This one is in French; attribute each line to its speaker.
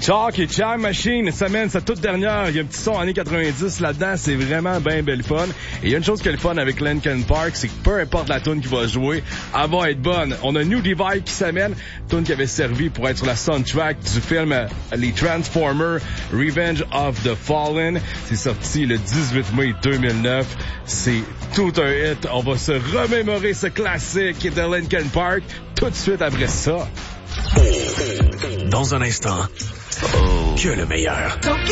Speaker 1: Talk et Time Machine, semaine, sa toute dernière. Il y a un petit son années 90 là-dedans. C'est vraiment bien belle fun. Et il y a une chose qui est le fun avec Linkin Park, c'est que peu importe la tune qui va jouer, elle va être bonne. On a New Divide qui s'amène. Tune qui avait servi pour être sur la soundtrack du film Les Transformers Revenge of the Fallen. C'est sorti le 18 mai 2009. C'est tout un hit. On va se remémorer ce classique de Linkin Park tout de suite après ça.
Speaker 2: Dans un instant, que le meilleur.